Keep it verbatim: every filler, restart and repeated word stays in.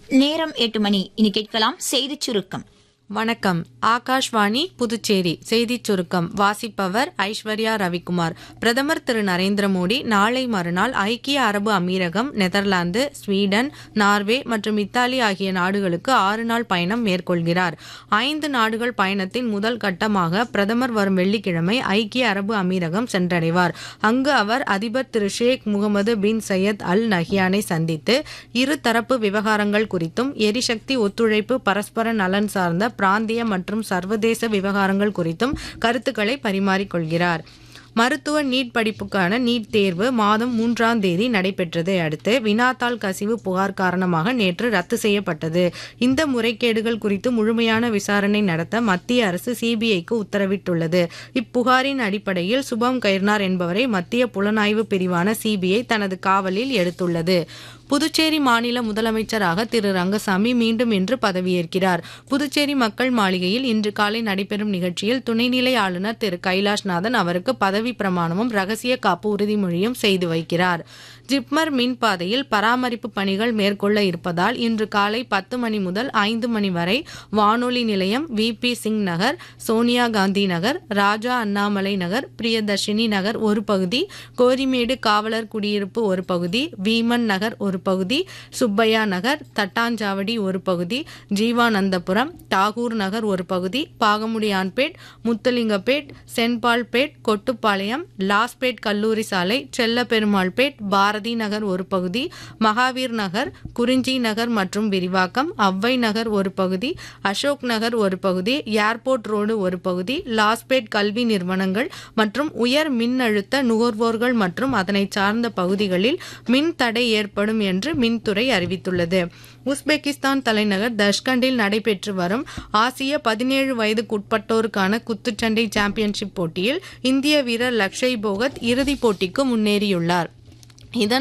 நேரம் எட்டு மணி. இனி கேட்கலாம் செய்திச் சுருக்கம். வணக்கம். ஆகாஷ்வாணி புதுச்சேரி செய்திச் சுருக்கம் வாசிப்பவர் ஐஸ்வர்யா ரவிக்குமார். பிரதமர் திரு நரேந்திர மோடி நாளை மறுநாள் ஐக்கிய அரபு அமீரகம், நெதர்லாந்து, ஸ்வீடன், நார்வே மற்றும் இத்தாலி ஆகிய நாடுகளுக்கு ஆறு நாள் பயணம் மேற்கொள்கிறார். ஐந்து நாடுகள் பயணத்தின் முதல் கட்டமாக பிரதமர் வரும் வெள்ளிக்கிழமை ஐக்கிய அரபு அமீரகம் சென்றடைவார். அங்கு அவர் அதிபர் திரு ஷேக் முகமது பின் சையத் அல் நஹ்யானை சந்தித்து இருதரப்பு விவகாரங்கள் குறித்தும் எரிசக்தி ஒத்துழைப்பு, பரஸ்பர நலன் சார்ந்த பிராந்திய மற்றும் சர்வதேச விவகாரங்கள் குறித்தும் கருத்துக்களை பரிமாறிக்கொள்கிறார். மருத்துவ நீட் படிப்புக்கான நீட் தேர்வு மாதம் மூன்றாம் தேதி நடைபெற்றதை அடுத்து வினாத்தாள் கசிவு புகார் காரணமாக நேற்று ரத்து செய்யப்பட்டது. இந்த முறைகேடுகள் குறித்து முழுமையான விசாரணை நடத்த மத்திய அரசு சிபிஐக்கு உத்தரவிட்டுள்ளது. இப்புகாரின் அடிப்படையில் சுபம் கைர்னார் என்பவரை மத்திய புலனாய்வு பிரிவான சிபிஐ தனது காவலில் எடுத்துள்ளது. புதுச்சேரி மாநில முதலமைச்சராக திரு ரங்கசாமி மீண்டும் இன்று பதவியேற்கிறார். புதுச்சேரி மக்கள் மாளிகையில் இன்று காலை நடைபெறும் நிகழ்ச்சியில் துணைநிலை ஆளுநர் திரு கைலாஷ்நாதன் அவருக்கு பதவி பிரமாணமும் ரகசிய காப்பு உறுதிமொழியும் செய்து வைக்கிறார். ஜிப்மர் மின்பாதையில் பராமரிப்பு பணிகள் மேற்கொள்ள இருப்பதால் இன்று காலை பத்து மணி முதல் ஐந்து மணி வரை வானொலி நிலையம், வி பி சிங் நகர், சோனியா காந்தி நகர், ராஜா அண்ணாமலை நகர், பிரியதர்ஷினி நகர் ஒரு பகுதி, கோரிமேடு காவலர் குடியிருப்பு ஒரு பகுதி, வீமன் நகர் ஒரு பகுதி, சுப்பையா நகர், தட்டாஞ்சாவடி ஒரு பகுதி, ஜீவானந்தபுரம், டாகூர் நகர் ஒரு பகுதி, பாகமுடியான்பேட், முத்தலிங்கப்பேட், சென்பால்பேட், கொட்டுப்பாளையம், லாஸ்பேட் கல்லூரி சாலை, செல்லப்பெருமாள்பேட், பாரதி நகர் ஒரு பகுதி, மகாவீர் நகர், குறிஞ்சி நகர் மற்றும் விரிவாக்கம், அவ்வை நகர் ஒரு பகுதி, அசோக் நகர் ஒரு பகுதி, ஏர்போர்ட் ரோடு ஒரு பகுதி, லாஸ்பேட் கல்வி நிறுவனங்கள் மற்றும் உயர் மின்னழுத்த நுகர்வோர்கள் மற்றும் அதனை சார்ந்த பகுதிகளில் மின் தடை ஏற்படும் என்று மின்துறை அறிவித்துள்ளது. உஸ்பெகிஸ்தான் தலைநகர் தஷ்கண்டில் நடைபெற்று வரும் ஆசிய பதினேழு வயதுக்குட்பட்டோருக்கான குத்துச்சண்டை சாம்பியன்ஷிப் போட்டியில் இந்திய வீரர் லக்ஷய் போகத் இறுதிப் போட்டிக்கு முன்னேறியுள்ளார். இதன்